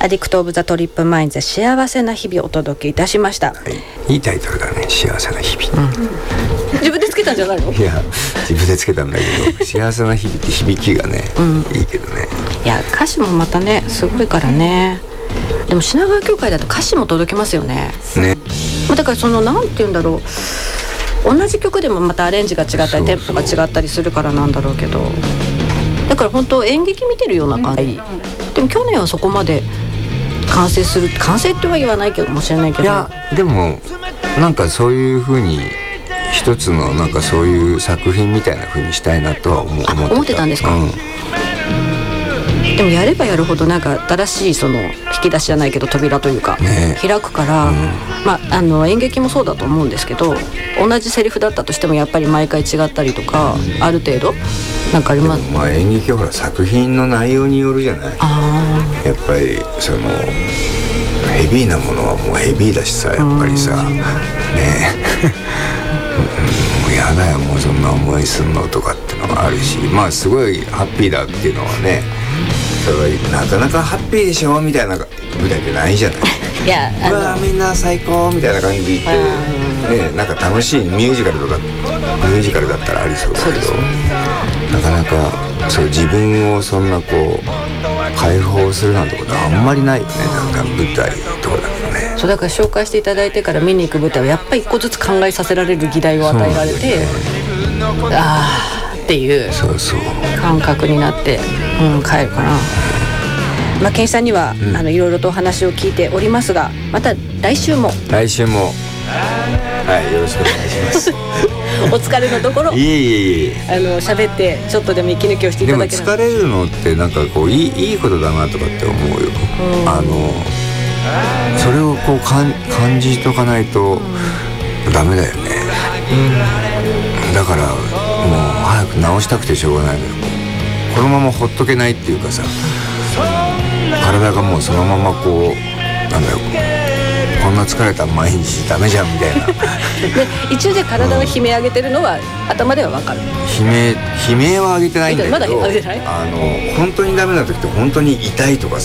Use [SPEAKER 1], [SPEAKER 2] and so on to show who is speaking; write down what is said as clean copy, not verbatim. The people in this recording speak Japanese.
[SPEAKER 1] アディクト・オブ・ザ・トリップ・マインズ、幸せな日々をお届けいたしました。
[SPEAKER 2] いいタイトルだね、幸せな日々、
[SPEAKER 1] 自分でつけたんじゃないの？
[SPEAKER 2] いや自分でつけたんだけど幸せな日々って響きがね、いいけどね。い
[SPEAKER 1] や歌詞もまたねすごいからね。でも品川協会だと歌詞も届きますよね。だからそのなんて言うんだろう、同じ曲でもまたアレンジが違ったりテンポが違ったりするからなんだろうけど、だから本当演劇見てるような感じ。でも去年はそこまで完成っては言わないけどもしれないけど、
[SPEAKER 2] いやでもなんかそういう風に一つのなんかそういう作品みたいな風にしたいなとは思ってたんですか。でもやればやるほどなんか新しいその引き出しじゃないけど扉というか、開くから、演劇もそうだと思うんですけど、同じセリフだったとしてもやっぱり毎回違ったりとかある程度なんかあります。 演劇はほら作品の内容によるじゃない。やっぱりそのヘビーなものはもうヘビーだしさ、やっぱりさねもうやだよもうそんな思いすんのとかってのがあるし、すごいハッピーだっていうのはね、それはなかなかハッピーでしょみたいな舞台ってないじゃない。
[SPEAKER 1] いや
[SPEAKER 2] うわみんな最高みたいな感じで言ってね、なんか楽しいミュージカルだったらありそうだけど、なかなかそう自分をそんなこう解放するなんてことはあんまりないよね。なんか舞台とかだとね。
[SPEAKER 1] そうだから紹介していただいてから見に行く舞台はやっぱり一個ずつ考えさせられる議題を与えられて、っていう感覚になって帰るかな。健一さんには、いろいろとお話を聞いておりますが、また来週もはいよろしくお願いしますお疲れのところ喋ってちょっとでも息抜きをしていただける。
[SPEAKER 2] でも疲れるのってなんかこういいことだなとかって思うよ。それをこう感じとかないとダメだよね。だからもう早く治したくてしょうがないのよ。このままほっとけないっていうかさ、体がもうそのままこうなんだろう、こんな疲れた毎日ダメじゃんみたいなで
[SPEAKER 1] 一応じゃあ体を悲鳴上げてるのは、頭では分かる。
[SPEAKER 2] 悲鳴は上げてないんだけど、
[SPEAKER 1] まだ上げてない。
[SPEAKER 2] 本当にダメな時って本当に痛いとか